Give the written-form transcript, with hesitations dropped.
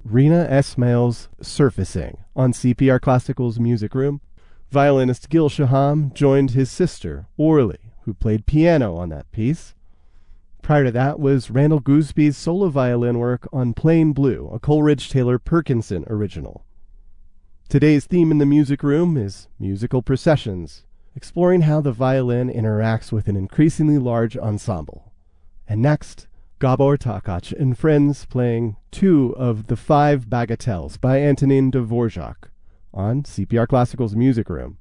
Rena Esmail's Surfacing on CPR Classical's Music Room. Violinist Gil Shaham joined his sister, Orly, who played piano on that piece. Prior to that was Randall Goosby's solo violin work on Plain Blue, a Coleridge-Taylor Perkinson original. Today's theme in the music room is musical processions, exploring how the violin interacts with an increasingly large ensemble. And next, Gabor Takács and friends playing two of the 5 bagatelles by Antonin Dvorak on CPR Classical's Music Room.